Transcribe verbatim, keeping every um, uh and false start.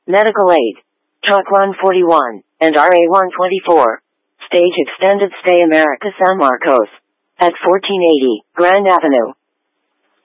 Medical Aid. Truck one forty-one, and R A one twenty-four. Stage Extended Stay America San Marcos. At fourteen eighty, Grand Avenue.